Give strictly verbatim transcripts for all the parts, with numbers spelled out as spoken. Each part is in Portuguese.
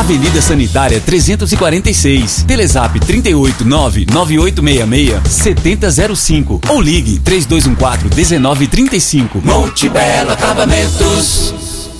Avenida Sanitária trezentos e quarenta e seis. Telezap trinta e oito, nove nove oito seis seis, sete zero zero cinco ou ligue três dois um quatro, um nove três cinco. Monte Belo Acabamentos.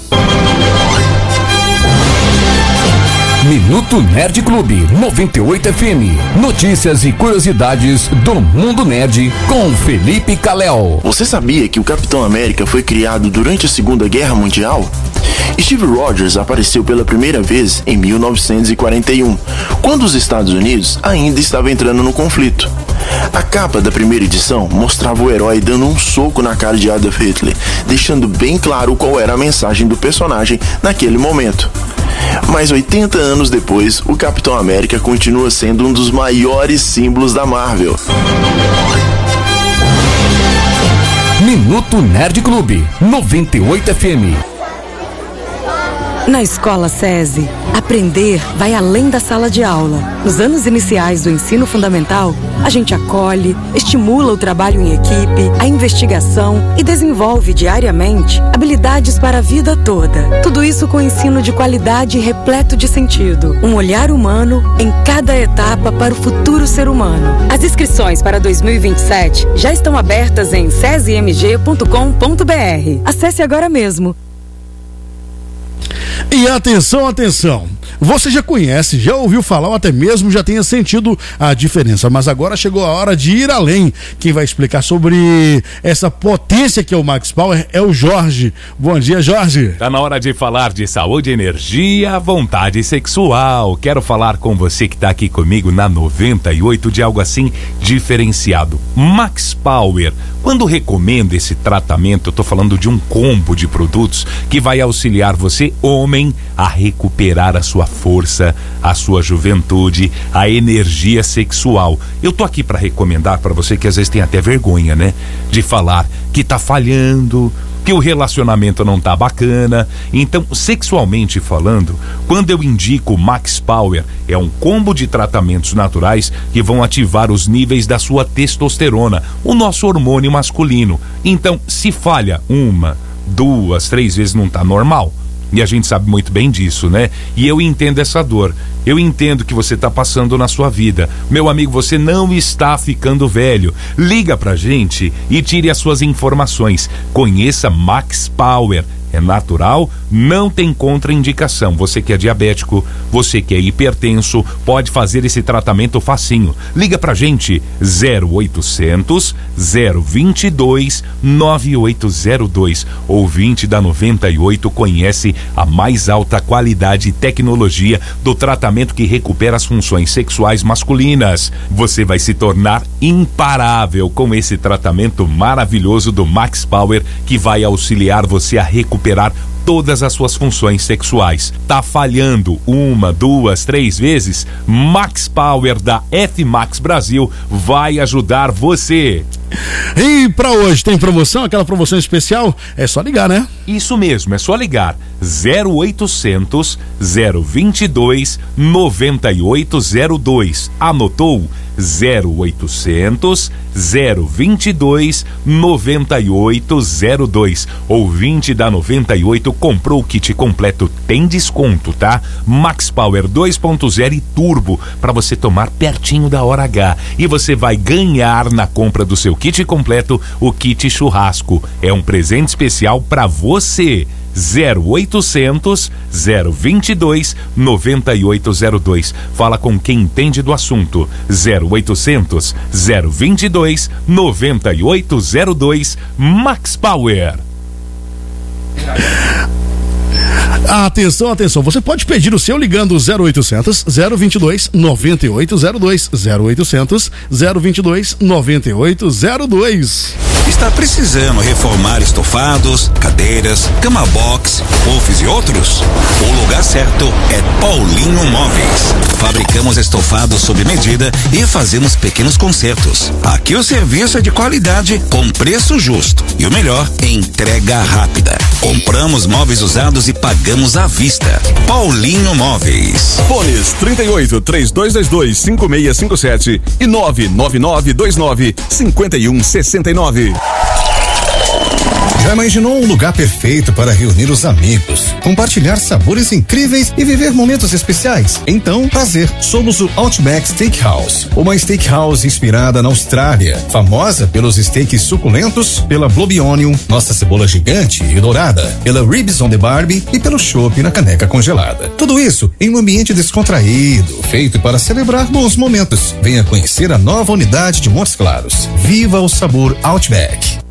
Minuto Nerd Clube noventa e oito F M. Notícias e curiosidades do mundo nerd com Felipe Calel. Você sabia que o Capitão América foi criado durante a Segunda Guerra Mundial? Steve Rogers apareceu pela primeira vez em mil novecentos e quarenta e um, quando os Estados Unidos ainda estavam entrando no conflito. A capa da primeira edição mostrava o herói dando um soco na cara de Adolf Hitler, deixando bem claro qual era a mensagem do personagem naquele momento. Mas oitenta anos depois, o Capitão América continua sendo um dos maiores símbolos da Marvel. Minuto Nerd Clube noventa e oito F M. Na Escola SESI, aprender vai além da sala de aula. Nos anos iniciais do ensino fundamental, a gente acolhe, estimula o trabalho em equipe, a investigação e desenvolve diariamente habilidades para a vida toda. Tudo isso com ensino de qualidade e repleto de sentido. Um olhar humano em cada etapa para o futuro ser humano. As inscrições para dois mil e vinte e sete já estão abertas em sesi m g ponto com ponto b r. Acesse agora mesmo. E atenção, atenção, você já conhece, já ouviu falar ou até mesmo já tenha sentido a diferença, mas agora chegou a hora de ir além. Quem vai explicar sobre essa potência que é o Max Power é o Jorge. Bom dia, Jorge. Tá na hora de falar de saúde, energia, vontade sexual. Quero falar com você que tá aqui comigo na noventa e oito de algo assim diferenciado. Max Power. Quando recomendo esse tratamento, eu tô falando de um combo de produtos que vai auxiliar você, homem, a recuperar a sua força, a sua juventude, a energia sexual. Eu tô aqui para recomendar para você que às vezes tem até vergonha, né? De falar que tá falhando, que o relacionamento não tá bacana. Então, sexualmente falando, quando eu indico Max Power, é um combo de tratamentos naturais que vão ativar os níveis da sua testosterona, o nosso hormônio masculino. Então, se falha uma, duas, três vezes, não tá normal. E a gente sabe muito bem disso, né? E eu entendo essa dor. Eu entendo que você está passando na sua vida. Meu amigo, você não está ficando velho. Liga pra gente e tire as suas informações. Conheça Max Power. É natural, não tem contraindicação. Você que é diabético, você que é hipertenso, pode fazer esse tratamento facinho. Liga pra gente, zero oitocentos, zero vinte e dois, nove oito zero dois. Ouvinte da noventa e oito conhece a mais alta qualidade e tecnologia do tratamento que recupera as funções sexuais masculinas. Você vai se tornar imparável com esse tratamento maravilhoso do Max Power, que vai auxiliar você a recuperar recuperar todas as suas funções sexuais. Tá falhando uma, duas, três vezes? Max Power da F Max Brasil vai ajudar você. E pra hoje tem promoção, aquela promoção especial? É só ligar, né? Isso mesmo, é só ligar zero oitocentos, zero vinte e dois, noventa e oito zero dois. Anotou? zero oitocentos, zero vinte e dois, noventa e oito zero dois. Ouvinte da noventa e oito comprou o kit completo, tem desconto, tá? Max Power dois ponto zero e Turbo para você tomar pertinho da hora H. E você vai ganhar na compra do seu kit completo o kit churrasco. É um presente especial para você. zero oitocentos, zero vinte e dois, noventa e oito zero dois. Fala com quem entende do assunto. zero oitocentos, zero vinte e dois, noventa e oito zero dois. Max Power. Atenção, atenção, você pode pedir o seu ligando zero oitocentos, zero vinte e dois, noventa e oito zero dois, zero oitocentos, zero vinte e dois, noventa e oito zero dois. Está precisando reformar estofados, cadeiras, cama box, puffs e outros? O lugar certo é Paulinho Móveis. Fabricamos estofados sob medida e fazemos pequenos consertos. Aqui o serviço é de qualidade com preço justo e o melhor, entrega rápida. Compramos móveis usados e pagamos à vista. Paulinho Móveis. Fones trinta e oito, três dois dois dois, cinco seis cinco sete e nove nove nove dois nove, cinco um seis nove. Já imaginou um lugar perfeito para reunir os amigos, compartilhar sabores incríveis e viver momentos especiais? Então, prazer, somos o Outback Steakhouse, uma steakhouse inspirada na Austrália, famosa pelos steaks suculentos, pela Blue Onion, nossa cebola gigante e dourada, pela Ribs on the Barbie e pelo chopp na caneca congelada. Tudo isso em um ambiente descontraído, feito para celebrar bons momentos. Venha conhecer a nova unidade de Montes Claros. Viva o sabor Outback.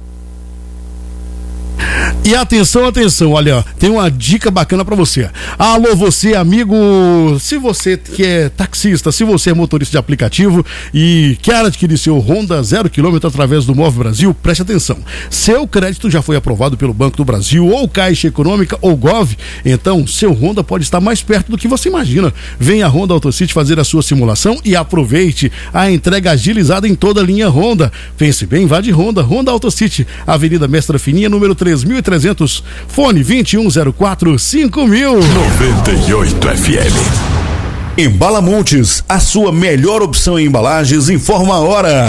E atenção, atenção, olha, tem uma dica bacana pra você. Alô, você, amigo, se você que é taxista, se você é motorista de aplicativo e quer adquirir seu Honda zero quilômetro através do Move Brasil, preste atenção. Seu crédito já foi aprovado pelo Banco do Brasil, ou Caixa Econômica, ou Gov, então seu Honda pode estar mais perto do que você imagina. Venha a Honda AutoCity fazer a sua simulação e aproveite a entrega agilizada em toda a linha Honda. Pense bem, vá de Honda, Honda AutoCity, Avenida Mestra Fininha, número três mil e trezentos, fone vinte e um zero quatro cinco mil. noventa e oito F M. Embala Montes, a sua melhor opção em embalagens, informa a hora.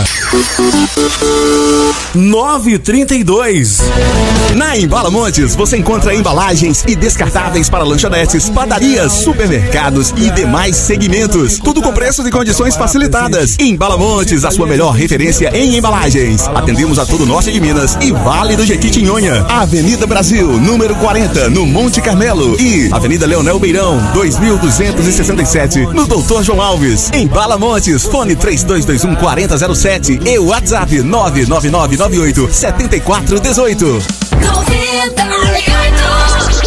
nove e trinta e dois. Na Embala Montes você encontra embalagens e descartáveis para lanchonetes, padarias, supermercados e demais segmentos. Tudo com preços e condições facilitadas. Embala Montes, a sua melhor referência em embalagens. Atendemos a todo o norte de Minas e Vale do Jequitinhonha. Avenida Brasil, número quarenta, no Monte Carmelo. E Avenida Leonel Beirão, dois mil duzentos e sessenta e sete, no Doutor João Alves. Embala Montes, fone três dois dois um quatro zero zero sete e o WhatsApp nove nove nove nove oito sete quatro um oito. noventa e oito